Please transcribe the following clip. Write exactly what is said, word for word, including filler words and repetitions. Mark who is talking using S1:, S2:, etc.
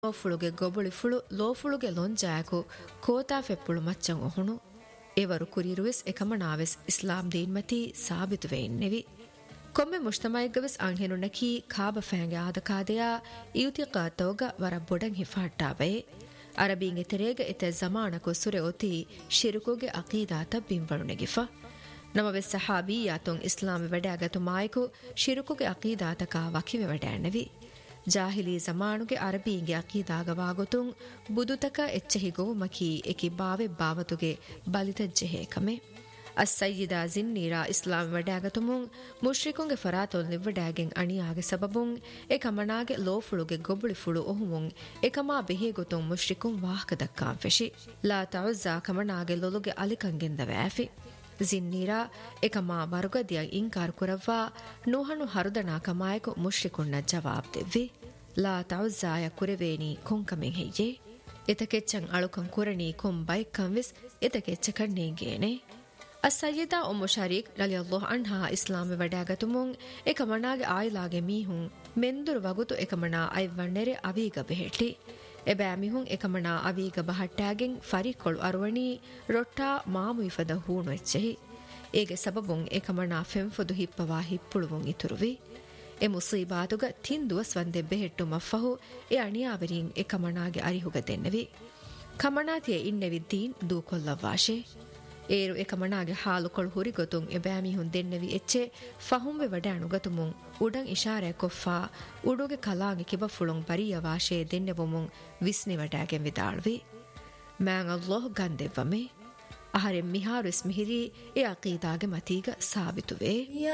S1: ಲೋಫುಳುಗೆ ಗೊಬುಳಿಫುಳು ಲೋಫುಳುಗೆ ಲೊಂಜಾಯಕು ಕೋತಾ ಫೆಪ್ಪುಳು ಮಚ್ಚಂ ಒಹುಣು ಎವರು ಕುರಿರುವೆಸ್ ಎಕಮಣಾವೆಸ್ ಇಸ್ಲಾಂ ದೀನ್ಮತಿ ಸಾಬಿತುವೆ ಇನ್ನೆವಿ ಕೊಮ್ಮೆ ಮುಜ್ತಮಾಯಿಗವೆಸ್ ಅಂಹೆನುನಕಿ ಕಾಬ ಫෑಂಗೆ ಆದಕಾದೆಯ ಇಯುತಿಕಾತೋಗ ವರ ಬೊಡಂ ಹಿಫಾಟ್ಟಾವೆ ಅರಬಿಂಗೆ ತೆರೆಗೆ ಎತೆ ಜಮಾನಕು ಸುರೆ ಒತಿ ಶಿರುಕುಗೆ ಅಕೀದಾತ ಬಿಂವಳುನೆಗಿಫ ನಮವೆಸ್ ಸಹಾಬಿಯಾತೊಂ ಇಸ್ಲಾಮಿ ವಡ್ಯಾಗತು ಮಾಯಕು ಶಿರುಕುಗೆ ಅಕೀದಾತಕ ವಕಿವೆ ವಡ್ಯಾಣವಿ ಜಾಹಿಲಿ ಜಮಾನುಗೆ ಅರಬಿಂಗೆ ಅಕೀದಾಗವಾಗುತುಂ ಬುದುತಕ ಎಚ್ಚಹಿಗೋ ಮಕಿ ಎಕಿ ಬಾವೆ ಬಾವತುಗೆ ಬಲಿತಜ್ಜೆಹೇ ಕಮೆ ಅಸ್ಸಯ್ಯಿದಾ ಜಿನ್ನೀರಾ ಇಸ್ಲಾಂ ವಡ್ಯಾಗತುಮುಂ ಮುಶ್ರಿಕುಂಗೆ ಫರಾತೊಲ್ ನಿವ್ವಡ್ಯಾಗೆಂ ಅಣಿಯಾಗೆ ಸಬಬುಂ ಎಕಮನಾಗೆ ಲೋಫುಳುಗೆ ಗೊಬ್ಬುಳಿಫುಳು ಒಹುಮುಂ ಎಕಮಾ ಬೆಹೇಗುತುಂ ಮುಶ್ರಿಕುಂ ವಾಹಕ ದಕ್ಕಾಂ ಫೆಶಿ ಲಾ ತಉಜ್ಜಾ ಕಮನಾಗೆ ಲೊಲುಗೆ ಅಲಿಕಂಗೆಂದ ವ್ಯಾಫಿ ಜಿನ್ನೀರಾ ಎಕಮಾ ವರುಗದಿಯ ಇಂಕಾರ್ ಕುರವ್ವಾ ನುಹಣು ಹರುದನಾ ಕಮಾಯಕು ಮುಶ್ರಿಕುನ್ನ ಜವಾಬ್ ದೆವ್ವಿ ಲಾ ತಉಜ್ಜಾಯ ಕುರೆವೇನಿ ಕೊಂಕಮೆಂ ಹೆಯ್ಯೆ ಎತಕೆಚ್ಚಂ ಅಳುಕಂ ಕುರಣಿ ಕೊಂ ಬೈಕ್ಕಂ ವಿಸ್ ಎತಕೆಚ್ಚಕಣ್ಣೇಗೇನೆ ಅಸ್ಸಯ್ಯಿದಾ ಉಮ್ಮು ಶರೀಕ್ ರಲಿಯಲ್ಲಾಹು ಅನ್ಹಾ ಇಸ್ಲಾಮಿ ವಡ್ಯಾಗತುಮುಂ ಎಕಮನಾಗೆ ಆಯಿಲಾಗೆ ಮೀಹುಂ ಮೆಂದುರು ವಗುತು ಎಕಮನಾ ಐವಣ್ಣೆರೆ ಅವೀಗ ಬೆහෙಟ್ಟಿ ಎಬෑಮಿಹುಂ ಎಕಮನಾ ಅವೀಗ ಬಹಟ್ಟಾಗೆಂ ಫರಿಕೊಳು ಅರುವಣಿ ರೊಟ್ಟಾ ಮಾಮು ಇಫದ ಹೂಣು ಎಚ್ಚೆಹಿ ಏಗೆ ಸಬಬುಂ ಎಕಮನಾ ಫೆಂಫುದು ಹಿಪ್ಪವಾ ಹಿಪ್ಪುಳುವುಂ ಇತುರುವಿ ಎ ಮುಸೀಬಾತುಗ ತಿಂದುವ ಸ್ವಂದೆ ಬೆහෙಟ್ಟು ಮಫಹು ಎ ಅಣಿಯಾವರಿಂ ಎಕಮನಾಗೆ ಅರಿಹುಗ ದೆನ್ನವಿ ಕಮನಾತಿಯ ಇನ್ನೆವಿ ದೀನ್ ದೂಕೊಲ್ಲವಾಶೆ ಏರು ಎಕಮನಾಗೆ ಹಾಲು ಕೊಳು ಹುರಿಗೊತುಂ ಎಬෑಮಿಹುಂ ದೆನ್ನವಿ ಎಚ್ಚೆ ಫಹುಂವೆ ವಡ್ಯಾಣು ಗತುಮುಂ ಉಡಂ ಇಶಾರೆ ಕೊಫ್ಫಾ ಉಡುಗೆ ಕಲಾಂಗೆ ಕಿಬಫುಳುಂ ಬರಿಯ ವಾಶೆ ದೆನ್ನೆವುಮುಂ ವಿಸ್ನಿ ವಡ್ಯಾಗೆಂ ವಿದಾಳ್ವಿ ಮ್ಯಾಂಗ್ ಅಲ್ಲಾಹ್ ಗಂದೆವ್ವಮೆ ಅಹರೆಂ ಮಿಹಾರು ಇಸ್ಮಿಹಿರಿ ಎ ಅಕೀದಾಗೆ ಮತೀಗ ಸಾಬಿತುವೆ